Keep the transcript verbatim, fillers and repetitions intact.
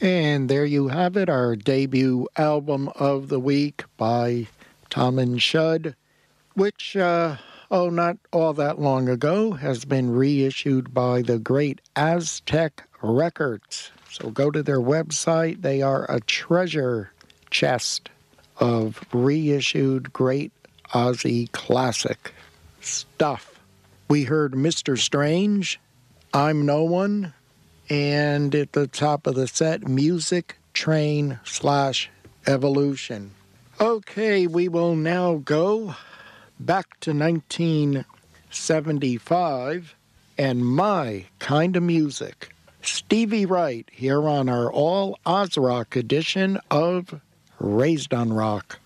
And there you have it, our debut album of the week by Tom and Shud, which, uh, oh, not all that long ago, has been reissued by the great Aztec Records. So go to their website. They are a treasure chest of reissued great Aussie classic stuff. We heard Mister Strange, I'm No One, and at the top of the set, Music Train slash Evolution. Okay, we will now go back to nineteen seventy-five and my kind of music. Stevie Wright here on our all Oz Rock edition of Raised on Rock.